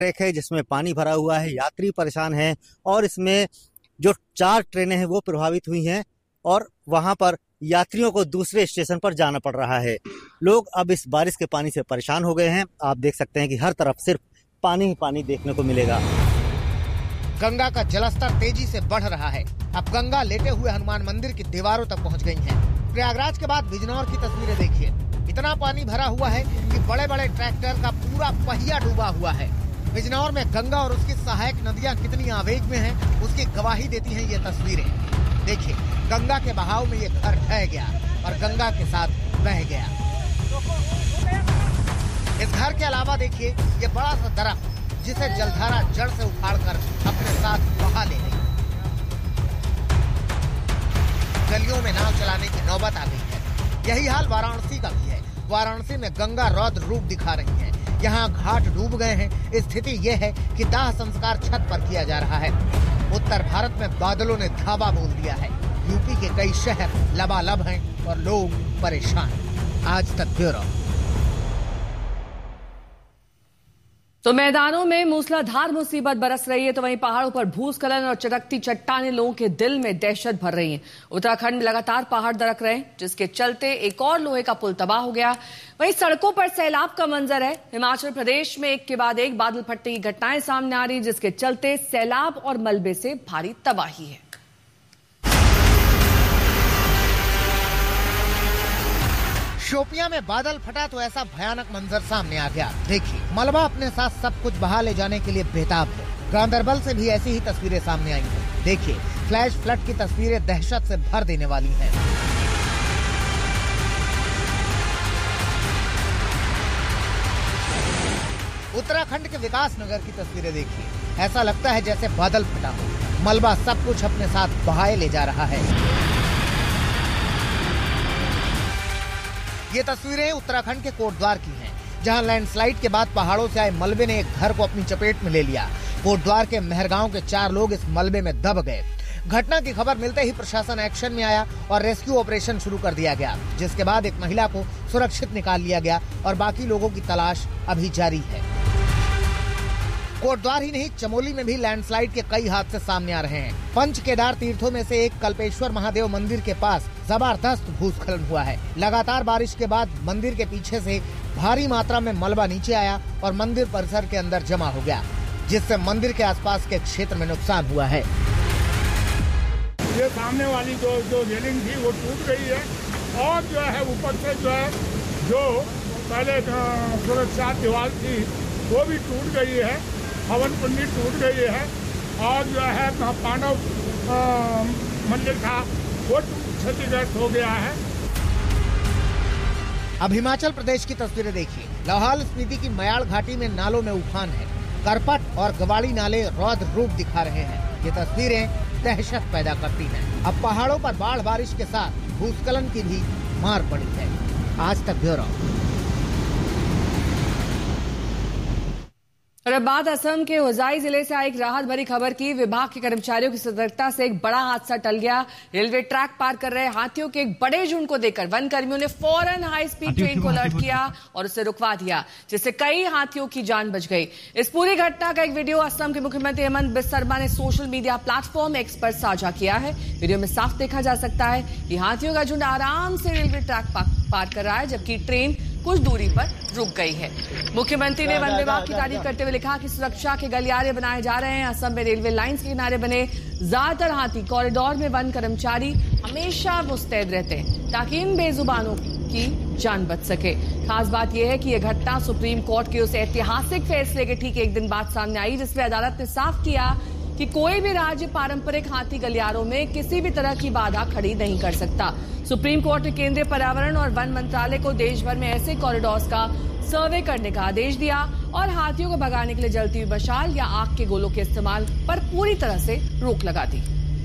Track है जिसमें पानी भरा हुआ है, यात्री परेशान हैं और इसमें जो 4 ट्रेनें हैं वो प्रभावित हुई हैं और वहां पर यात्रियों को दूसरे स्टेशन पर जाना पड़ रहा है। लोग अब इस बारिश के पानी से परेशान हो गए हैं। आप देख सकते हैं कि हर तरफ सिर्फ पानी ही पानी देखने को मिलेगा। गंगा का जलस्तर तेजी से बढ़ रहा है। अब गंगा लेटे हुए हनुमान मंदिर की दीवारों तक पहुंच गई है। प्रयागराज के बाद बिजनौर की तस्वीरें देखिए। इतना पानी भरा हुआ है कि बड़े बड़े ट्रैक्टर का पूरा पहिया डूबा हुआ है। बिजनौर में गंगा और उसकी सहायक नदियां कितनी आवेग में हैं, उसकी गवाही देती हैं ये तस्वीरें। देखिए, गंगा के बहाव में ये घर ढह गया और गंगा के साथ बह गया। इस घर के अलावा देखिए ये बड़ा सा दरख्त जिसे जलधारा जड़ से उखाड़कर अपने साथ बहा ले गई। गलियों में नाव चलाने की नौबत आ गई है। यही हाल वाराणसी का भी है। वाराणसी में गंगा रौद्र रूप दिखा रही है। यहाँ घाट डूब गए हैं। स्थिति ये है कि दाह संस्कार छत पर किया जा रहा है। उत्तर भारत में बादलों ने धावा बोल दिया है। यूपी के कई शहर लबालब हैं और लोग परेशान। आज तक ब्यूरो। तो मैदानों में मूसलाधार मुसीबत बरस रही है तो वहीं पहाड़ों पर भूस्खलन और चटकती चट्टानें लोगों के दिल में दहशत भर रही हैं। उत्तराखंड में लगातार पहाड़ दरक रहे हैं जिसके चलते एक और लोहे का पुल तबाह हो गया। वहीं सड़कों पर सैलाब का मंजर है। हिमाचल प्रदेश में एक के बाद एक बादल फटने की घटनाएं सामने आ रही जिसके चलते सैलाब और मलबे से भारी तबाही है। शोपियां में बादल फटा तो ऐसा भयानक मंजर सामने आ गया। देखिए, मलबा अपने साथ सब कुछ बहा ले जाने के लिए बेताब है। गांदरबल से भी ऐसी ही तस्वीरें सामने आई हैं। देखिए, फ्लैश फ्लड की तस्वीरें दहशत से भर देने वाली हैं। उत्तराखंड के विकास नगर की तस्वीरें देखिए। ऐसा लगता है जैसे बादल फटा हो। मलबा सब कुछ अपने साथ बहाए ले जा रहा है। ये तस्वीरें उत्तराखंड के कोटद्वार की हैं, जहां लैंडस्लाइड के बाद पहाड़ों से आए मलबे ने एक घर को अपनी चपेट में ले लिया। कोटद्वार के मेहरगांव के 4 लोग इस मलबे में दब गए। घटना की खबर मिलते ही प्रशासन एक्शन में आया और रेस्क्यू ऑपरेशन शुरू कर दिया गया, जिसके बाद एक महिला को सुरक्षित निकाल लिया गया और बाकी लोगों की तलाश अभी जारी है। कोटद्वार ही नहीं, चमोली में भी लैंडस्लाइड के कई हादसे सामने आ रहे हैं। पंच केदार तीर्थों में से एक कल्पेश्वर महादेव मंदिर के पास जबरदस्त भूस्खलन हुआ है। लगातार बारिश के बाद मंदिर के पीछे से भारी मात्रा में मलबा नीचे आया और मंदिर परिसर के अंदर जमा हो गया, जिससे मंदिर के आसपास के क्षेत्र में नुकसान हुआ है। ये सामने वाली जो रेलिंग थी वो टूट गई है और जो है ऊपर से जो पहले सुरक्षा दीवार थी वो भी टूट गई है। हवन कुंडी टूट गई है और जो है पांडव मंदिर था वो क्षतिग्रस्त हो गया है। अब हिमाचल प्रदेश की तस्वीरें देखिए। लाहौल स्पीति की मयाड़ घाटी में नालों में उफान है। करपट और गवाड़ी नाले रौद्र रूप दिखा रहे हैं। ये तस्वीरें दहशत पैदा करती हैं। अब पहाड़ों पर बाढ़ बारिश के साथ भूस्खलन की भी मार पड़ी है। आज तक ब्यूरो। और अब बात असम के होजाई जिले से आई एक राहत भरी खबर की। विभाग के कर्मचारियों की सतर्कता से एक बड़ा हादसा टल गया। रेलवे ट्रैक पार कर रहे हाथियों के एक बड़े झुंड को देखकर वन कर्मियों ने फौरन हाई स्पीड ट्रेन को अलर्ट किया और उसे रुकवा दिया, जिससे कई हाथियों की जान बच गई। इस पूरी घटना का एक वीडियो असम के मुख्यमंत्री हेमंत बिस्वा शर्मा ने सोशल मीडिया प्लेटफॉर्म एक्स पर साझा किया है। वीडियो में साफ देखा जा सकता है कि हाथियों का झुंड आराम से रेलवे ट्रैक पार कर रहा है, जबकि ट्रेन कुछ दूरी पर रुक गई है। मुख्यमंत्री ने वन विभाग की तारीफ करते हुए लिखा कि सुरक्षा के गलियारे बनाए जा रहे हैं। असम में रेलवे लाइंस के किनारे बने ज्यादातर हाथी कॉरिडोर में वन कर्मचारी हमेशा मुस्तैद रहते हैं ताकि इन बेजुबानों की जान बच सके। खास बात यह है कि यह घटना सुप्रीम कोर्ट के उस ऐतिहासिक फैसले के ठीक एक दिन बाद सामने आई जिसमें अदालत ने साफ किया कि कोई भी राज्य पारंपरिक हाथी गलियारों में किसी भी तरह की बाधा खड़ी नहीं कर सकता। सुप्रीम कोर्ट ने केंद्रीय पर्यावरण और वन मंत्रालय को देश भर में ऐसे कॉरिडोर्स का सर्वे करने का आदेश दिया और हाथियों को भगाने के लिए जलती हुई मशाल या आग के गोलों के इस्तेमाल पर पूरी तरह से रोक लगा दी।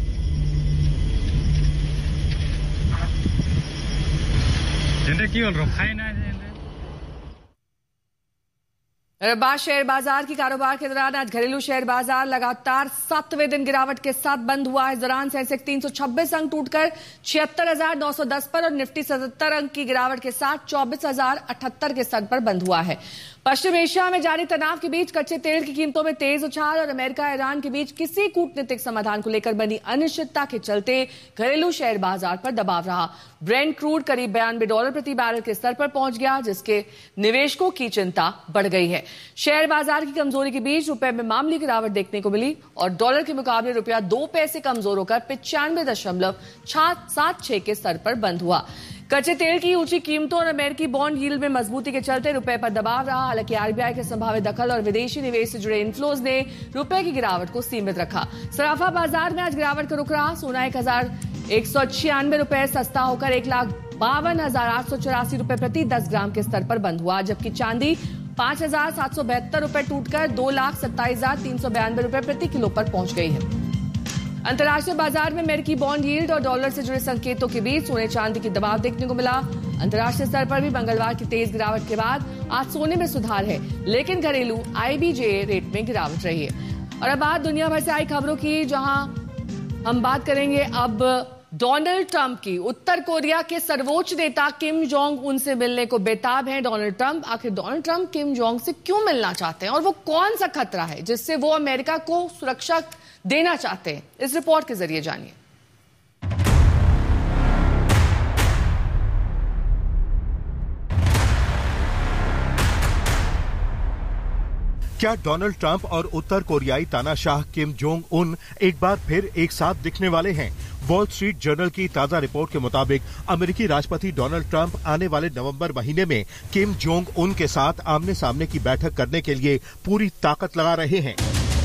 शेयर बाजार की कारोबार के दौरान आज घरेलू शेयर बाजार लगातार 7वें दिन गिरावट के साथ बंद हुआ है। इस दौरान सेंसेक्स 326 अंक टूटकर 76,910 पर और निफ्टी 77 अंक की गिरावट के साथ 24,078 के स्तर पर बंद हुआ है। पश्चिम एशिया में जारी तनाव के बीच कच्चे तेल की कीमतों में तेज उछाल और अमेरिका ईरान के बीच किसी कूटनीतिक समाधान को लेकर बनी अनिश्चितता के चलते घरेलू शेयर बाजार पर दबाव रहा। ब्रेंट क्रूड करीब $92 प्रति बैरल के स्तर पर पहुंच गया, जिसके निवेशकों की चिंता बढ़ गई है। शेयर बाजार की कमजोरी के बीच रुपए में मामूली गिरावट देखने को मिली और डॉलर के मुकाबले रुपया 2 पैसे कमजोर होकर 95.76 के स्तर पर बंद हुआ। कच्चे तेल की ऊंची कीमतों और अमेरिकी बॉन्ड यील्ड में मजबूती के चलते रुपए पर दबाव रहा। हालांकि आरबीआई के संभावित दखल और विदेशी निवेश से जुड़े इनफ्लोज ने रुपए की गिरावट को सीमित रखा। सराफा बाजार में आज गिरावट का रुख रहा। सोना 1196 रुपए सस्ता होकर 1,52,884 रुपए प्रति 10 ग्राम के स्तर पर बंद हुआ, जबकि चांदी 5,772 रुपए टूटकर 2,27,392 रुपए प्रति किलो पर पहुंच गई है। अंतर्राष्ट्रीय बाजार में अमेरिकी बॉन्ड यील्ड और डॉलर से जुड़े संकेतों के बीच सोने चांदी की दबाव देखने को मिला। अंतर्राष्ट्रीय स्तर पर भी मंगलवार की तेज गिरावट के बाद आज सोने में सुधार है, लेकिन घरेलू IBJ रेट में गिरावट रही है। और अब बात दुनिया भर से आई खबरों की, जहां हम बात करेंगे अब डोनाल्ड ट्रंप की। उत्तर कोरिया के सर्वोच्च नेता किम जोंग उन से मिलने को बेताब हैं डोनाल्ड ट्रंप। आखिर डोनाल्ड ट्रंप किम जोंग से क्यों मिलना चाहते हैं और वो कौन सा खतरा है जिससे वो अमेरिका को सुरक्षा देना चाहते हैं, इस रिपोर्ट के जरिए जानिए। क्या डोनाल्ड ट्रंप और उत्तर कोरियाई तानाशाह किम जोंग उन एक बार फिर एक साथ दिखने वाले हैं? वॉल स्ट्रीट जर्नल की ताजा रिपोर्ट के मुताबिक अमेरिकी राष्ट्रपति डोनाल्ड ट्रंप आने वाले नवंबर महीने में किम जोंग उन के साथ आमने सामने की बैठक करने के लिए पूरी ताकत लगा रहे हैं।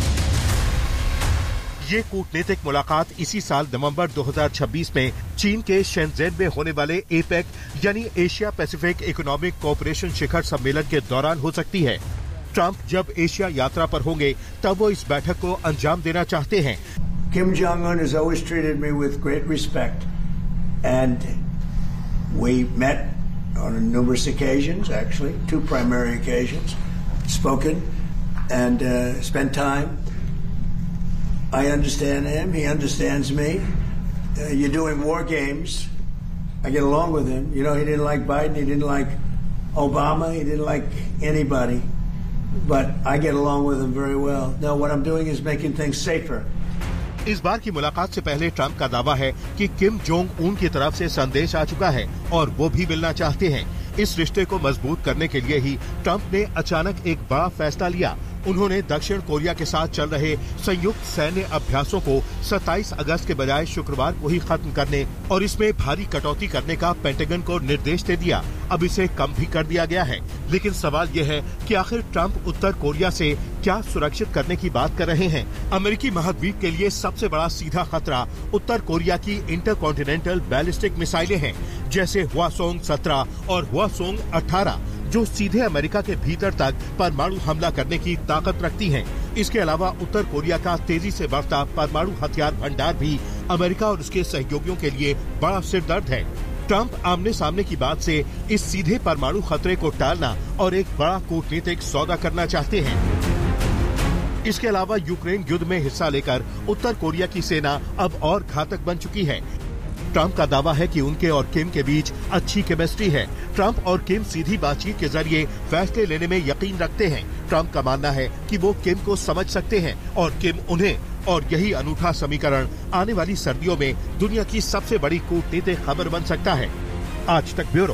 ये कूटनीतिक मुलाकात इसी साल नवंबर 2026 में चीन के शेंज़ेन में होने वाले एपेक यानी एशिया पैसिफिक इकोनॉमिक कोऑपरेशन शिखर सम्मेलन के दौरान हो सकती है। ट्रंप जब एशिया यात्रा पर होंगे तब वो इस बैठक को अंजाम देना चाहते हैं। Kim Jong-un has always treated me with great respect, and we met on numerous occasions, actually 2 primary occasions, spoken and spent time. I understand him, he understands me. You're doing war games. I get along with him. You know, he didn't like Biden, he didn't like Obama, he didn't like anybody. But I get along with him very well. Now what I'm doing is making things safer. इस बार की मुलाकात से पहले Trump का दावा है कि Kim Jong Un की तरफ से संदेश आ चुका है और वो भी मिलना चाहते हैं। इस रिश्ते को मजबूत करने के लिए ही ट्रंप ने अचानक एक बड़ा फैसला लिया। उन्होंने दक्षिण कोरिया के साथ चल रहे संयुक्त सैन्य अभ्यासों को 27 अगस्त के बजाय शुक्रवार को ही खत्म करने और इसमें भारी कटौती करने का पेंटागन को निर्देश दे दिया। अब इसे कम भी कर दिया गया है, लेकिन सवाल यह है कि आखिर ट्रंप उत्तर कोरिया से क्या सुरक्षित करने की बात कर रहे हैं? अमेरिकी महाद्वीप के लिए सबसे बड़ा सीधा खतरा उत्तर कोरिया की इंटरकॉन्टिनेंटल बैलिस्टिक मिसाइलें हैं, जैसे हवासोंग 17 और हवासोंग 18, जो सीधे अमेरिका के भीतर तक परमाणु हमला करने की ताकत रखती हैं। इसके अलावा उत्तर कोरिया का तेजी से बढ़ता परमाणु हथियार भंडार भी अमेरिका और उसके सहयोगियों के लिए बड़ा सिरदर्द है। ट्रंप आमने सामने की बात से इस सीधे परमाणु खतरे को टालना और एक बड़ा कूटनीतिक सौदा करना चाहते हैं। इसके अलावा यूक्रेन युद्ध में हिस्सा लेकर उत्तर कोरिया की सेना अब और घातक बन चुकी है। ट्रंप का दावा है कि उनके और किम के बीच अच्छी केमिस्ट्री है। ट्रंप और किम सीधी बातचीत के जरिए फैसले लेने में यकीन रखते हैं। ट्रंप का मानना है कि वो किम को समझ सकते हैं और किम उन्हें, और यही अनूठा समीकरण आने वाली सर्दियों में दुनिया की सबसे बड़ी कूटनीतिक खबर बन सकता है। आज तक ब्यूरो।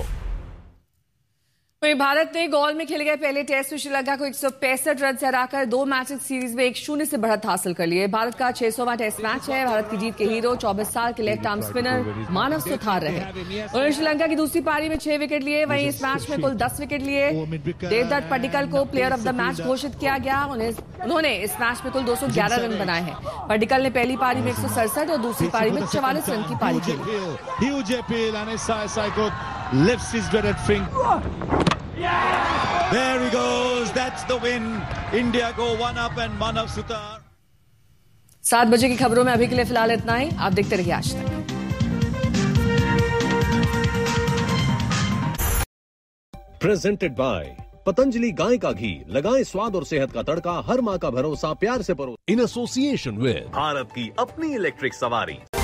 वहीं भारत ने गोल में खेले गए पहले टेस्ट में श्रीलंका को 165 रन से हराकर 2 मैच सीरीज में 1-0 से बढ़त हासिल कर ली है। भारत का 600वां टेस्ट मैच है। भारत की जीत के हीरो 24 साल के लेफ्ट आर्म स्पिनर मानव सुथार रहे। उन्होंने श्रीलंका की दूसरी पारी में 6 विकेट लिए। वहीं इस मैच में कुल 10 विकेट लिए। देवदत्त पडिक्कल को प्लेयर ऑफ द मैच घोषित किया गया। उन्होंने इस मैच में कुल 211 रन बनाए हैं। पडिक्कल ने पहली पारी में 167 और दूसरी पारी में 44 रन की पारी खेली। There he goes. That's the win. India go 1 up and Manav Sutar. 7 बजे की खबरों में अभी के लिए फिलहाल इतना ही। आप देखते रहिए आज तक। Presented by पतंजलि गाय का घी। लगाएं स्वाद और सेहत का तड़का। हर माँ का भरोसा प्यार से परो। In association with भारत की अपनी इलेक्ट्रिक सवारी।